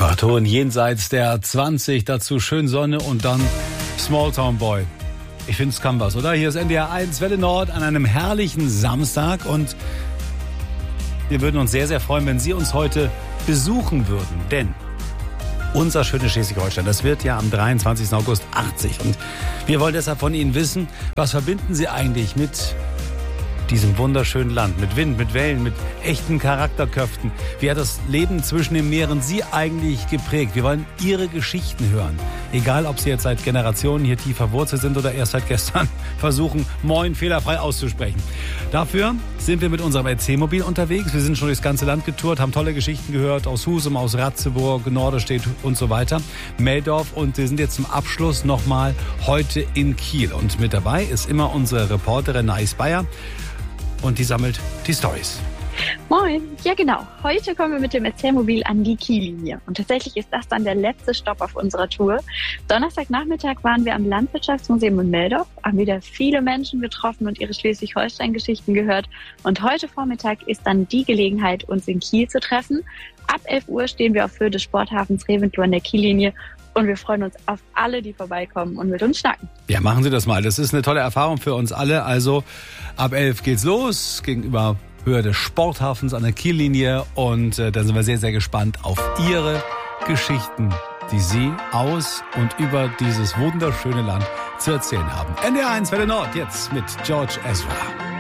Temperaturen jenseits der 20, dazu schön Sonne und dann Smalltown Boy. Ich finde, es kann was, oder? Hier ist NDR 1 Welle Nord an einem herrlichen Samstag und wir würden uns sehr, sehr freuen, wenn Sie uns heute besuchen würden, denn unser schönes Schleswig-Holstein, das wird ja am 23. August 80 und wir wollen deshalb von Ihnen wissen, was verbinden Sie eigentlich mit diesem wunderschönen Land, mit Wind, mit Wellen, mit echten Charakterköpfen. Wie hat das Leben zwischen den Meeren Sie eigentlich geprägt? Wir wollen Ihre Geschichten hören. Egal, ob Sie jetzt seit Generationen hier tief verwurzelt sind oder erst seit gestern versuchen, Moin fehlerfrei auszusprechen. Dafür sind wir mit unserem Erzählmobil unterwegs. Wir sind schon durchs ganze Land getourt, haben tolle Geschichten gehört aus Husum, aus Ratzeburg, Norderstedt und so weiter, Meldorf, und wir sind jetzt zum Abschluss nochmal heute in Kiel. Und mit dabei ist immer unsere Reporterin Nais Bayer. Und die sammelt die Storys. Moin, ja genau. Heute kommen wir mit dem Erzählmobil an die Kiellinie. Und tatsächlich ist das dann der letzte Stopp auf unserer Tour. Donnerstagnachmittag waren wir am Landwirtschaftsmuseum in Meldorf, haben wieder viele Menschen getroffen und ihre Schleswig-Holstein-Geschichten gehört. Und heute Vormittag ist dann die Gelegenheit, uns in Kiel zu treffen. Ab 11 Uhr stehen wir auf Höhe des Sporthafens Reventlow an der Kiellinie. Und wir freuen uns auf alle, die vorbeikommen und mit uns schnacken. Ja, machen Sie das mal. Das ist eine tolle Erfahrung für uns alle. Also ab 11 geht's los gegenüber Höhe des Sporthafens an der Kiellinie. Und da sind wir sehr, sehr gespannt auf Ihre Geschichten, die Sie aus und über dieses wunderschöne Land zu erzählen haben. NDR 1 Welle Nord jetzt mit George Ezra.